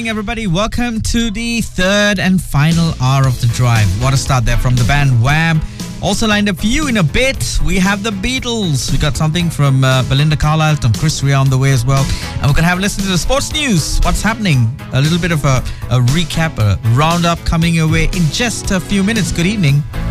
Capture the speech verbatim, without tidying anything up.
morning, everybody. Welcome to the third and final hour of the drive. What a start there from the band Wham! Also lined up for you in a bit, we have the Beatles. We got something from uh, Belinda Carlisle, from Chris Rea on the way as well. And we're going to have a listen to the sports news. What's happening? A little bit of a, a recap, a roundup coming your way in just a few minutes. Good evening.